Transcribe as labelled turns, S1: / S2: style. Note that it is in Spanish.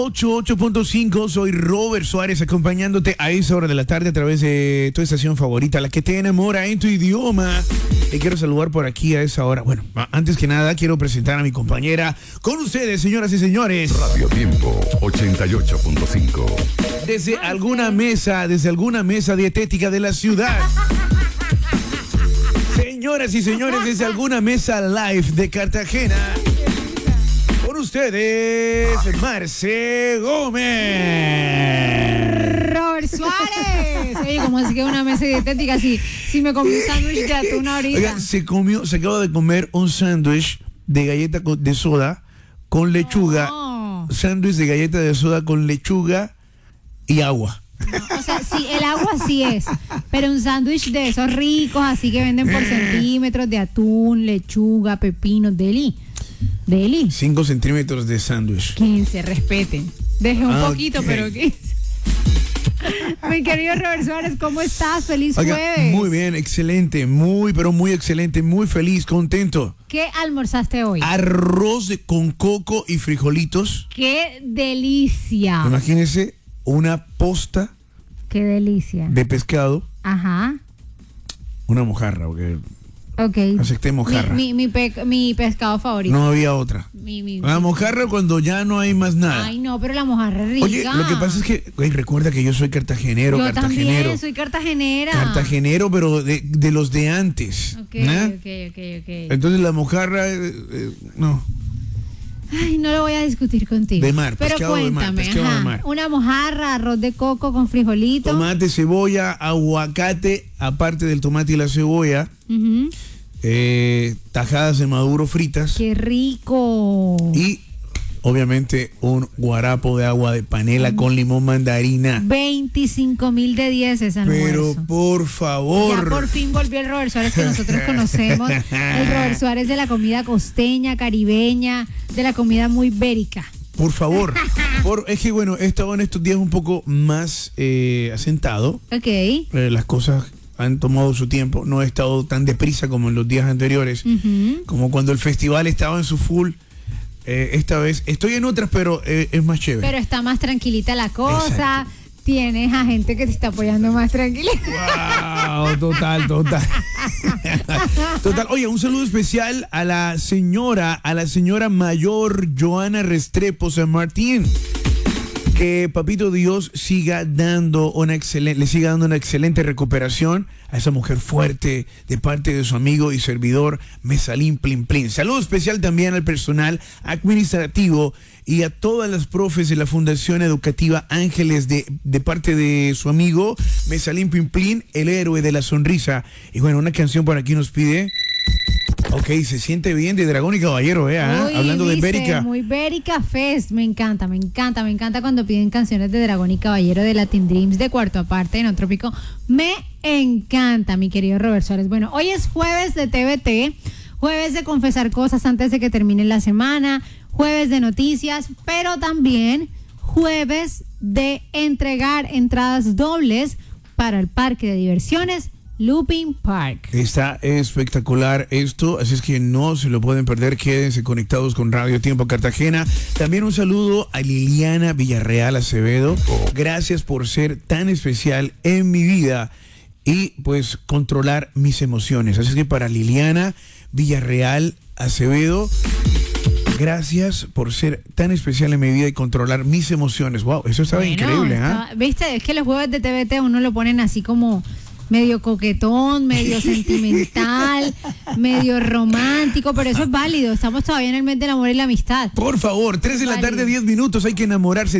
S1: 88.5, soy Robert Suárez acompañándote a esa hora de la tarde a través de tu estación favorita, la que te enamora en tu idioma. Y quiero saludar por aquí a esa hora. Bueno, antes que nada quiero presentar a mi compañera con ustedes, señoras y señores.
S2: Radio Tiempo 88.5.
S1: Desde alguna mesa dietética de la ciudad. Señoras y señores, desde alguna mesa live de Cartagena. Con ustedes, Marce Gómez.
S3: Robert Suárez. Oye, ¿cómo así que una mesa dietética? Si me comí un sándwich de atún ahorita.
S1: Oiga, se acaba de comer un sándwich de galleta de soda con lechuga.
S3: No.
S1: Sándwich de galleta de soda con lechuga y agua.
S3: No, o sea, sí, el agua sí es, pero un sándwich de esos ricos, así que venden por centímetros, de atún, lechuga, pepino, deli.
S1: 5 centímetros de sándwich.
S3: 15, respeten. Deje un poquito,
S1: ok.
S3: pero 15. Mi querido Robert Suárez, ¿cómo estás? Feliz
S1: Oiga,
S3: jueves.
S1: muy bien, excelente, pero muy excelente, muy feliz, contento.
S3: ¿Qué almorzaste hoy?
S1: Arroz con coco y frijolitos.
S3: ¡Qué delicia!
S1: Imagínense una posta
S3: ¡Qué delicia!
S1: de pescado,
S3: Ajá.
S1: una mojarra, porque
S3: Ok.
S1: acepté mojarra.
S3: Mi pescado favorito.
S1: No había otra. La mojarra cuando ya no hay más nada.
S3: Ay, no, pero la mojarra es rica.
S1: Oye, lo que pasa es que, recuerda que yo soy cartagenero,
S3: Yo
S1: cartagenero.
S3: también soy cartagenera.
S1: Cartagenero, pero de los de antes.
S3: Ok.
S1: Entonces la mojarra, no.
S3: Ay, no lo voy a discutir contigo.
S1: De mar,
S3: pero
S1: pescado de mar,
S3: cuéntame,
S1: pescado de
S3: ajá,
S1: mar.
S3: una mojarra, arroz de coco con frijolito.
S1: Tomate, cebolla, aguacate, aparte del tomate y la cebolla.
S3: Ujú.
S1: Tajadas de maduro fritas.
S3: ¡Qué rico!
S1: Y obviamente un guarapo de agua de panela con limón mandarina.
S3: 25,000 de 10 ese almuerzo.
S1: Pero por favor.
S3: Ya por fin volvió el Robert Suárez que nosotros conocemos. El Robert Suárez de la comida costeña, caribeña, de la comida muy ibérica.
S1: Por favor. Es que bueno, he estado en estos días un poco más asentado.
S3: Ok.
S1: Las cosas han tomado su tiempo. No he estado tan deprisa como en los días anteriores.
S3: Ujú.
S1: Como cuando el festival estaba en su full. Esta vez estoy en otras, pero es más chévere.
S3: Pero está más tranquilita la cosa.
S1: Exacto.
S3: Tienes a gente que te está apoyando más tranquila.
S1: Wow, total. Total. Oye, un saludo especial a la señora mayor Joana Restrepo San Martín. Que Papito Dios le siga dando una excelente recuperación a esa mujer fuerte de parte de su amigo y servidor Mesalín Plin Plin. Saludo especial también al personal administrativo y a todas las profes de la Fundación Educativa Ángeles de parte de su amigo Mesalín Plin Plin, el héroe de la sonrisa. Y bueno, una canción por aquí nos pide. Ok, se siente bien de Dragón y Caballero, hablando de Ibérica.
S3: Muy Ibérica Fest, me encanta cuando piden canciones de Dragón y Caballero de Latin Dreams de Cuarto Aparte de No Trópico. Me encanta, mi querido Robert Suárez. Bueno, hoy es jueves de TVT, jueves de confesar cosas antes de que termine la semana, jueves de noticias, pero también jueves de entregar entradas dobles para el parque de diversiones Looping Park.
S1: Está espectacular esto, así es que no se lo pueden perder. Quédense conectados con Radio Tiempo Cartagena. También un saludo a Liliana Villarreal Acevedo. Gracias por ser tan especial en mi vida y pues controlar mis emociones. Así es que para Liliana Villarreal Acevedo, gracias por ser tan especial en mi vida y controlar mis emociones. Wow, eso estaba increíble,
S3: Viste, es que los jueves de TVT uno lo ponen así como medio coquetón, medio sentimental, medio romántico, pero eso es válido. Estamos todavía en el mes del amor y la amistad.
S1: Por favor, 3 de la tarde, 10 minutos, hay que enamorarse.